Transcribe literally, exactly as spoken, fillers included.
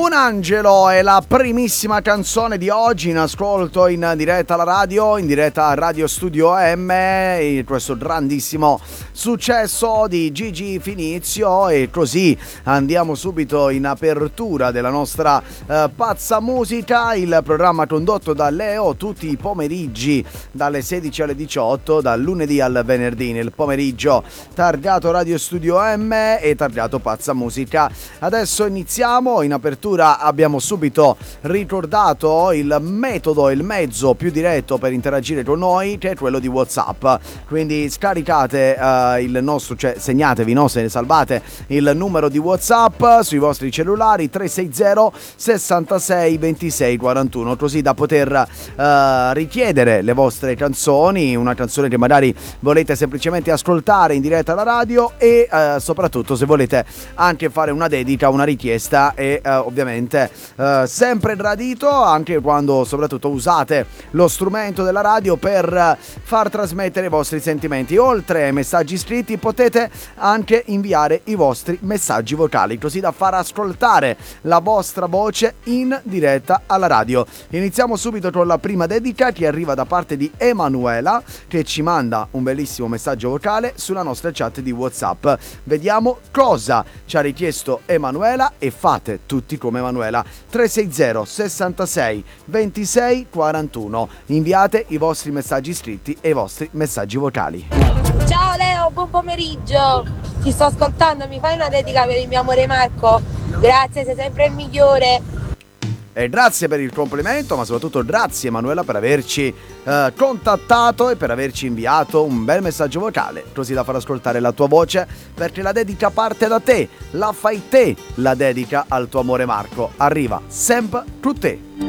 Un angelo è la primissima canzone di oggi in ascolto in diretta alla radio, in diretta a Radio Studio M, questo grandissimo successo di Gigi Finizio. E così andiamo subito in apertura della nostra eh, pazza musica, il programma condotto da Leo tutti i pomeriggi dalle sedici alle diciotto, dal lunedì al venerdì nel pomeriggio, targato Radio Studio M e targato pazza musica. Adesso iniziamo. In apertura abbiamo subito ricordato il metodo, il mezzo più diretto per interagire con noi, che è quello di WhatsApp. Quindi scaricate uh, il nostro, cioè segnatevi, no, se ne salvate il numero di WhatsApp sui vostri cellulari tre sei zero sessantasei ventisei quarantuno, così da poter uh, richiedere le vostre canzoni, una canzone che magari volete semplicemente ascoltare in diretta alla radio e uh, soprattutto se volete anche fare una dedica, una richiesta. E uh, ovviamente uh, sempre gradito anche quando soprattutto usate lo strumento della radio per uh, far trasmettere i vostri sentimenti. Oltre ai messaggi scritti potete anche inviare i vostri messaggi vocali, così da far ascoltare la vostra voce in diretta alla radio. Iniziamo subito con la prima dedica, che arriva da parte di Emanuela, che ci manda un bellissimo messaggio vocale sulla nostra chat di WhatsApp. Vediamo cosa ci ha richiesto Emanuela e fate tutti come Emanuela. Tre sei zero sessantasei ventisei quarantuno. Inviate i vostri messaggi scritti e i vostri messaggi vocali. Ciao Leo, buon pomeriggio. Ti sto ascoltando, mi fai una dedica per il mio amore Marco? Grazie, sei sempre il migliore. E grazie per il complimento, ma soprattutto grazie Emanuela per averci eh, contattato e per averci inviato un bel messaggio vocale, così da far ascoltare la tua voce, perché la dedica parte da te, la fai te la dedica al tuo amore Marco. Arriva sempre tu te.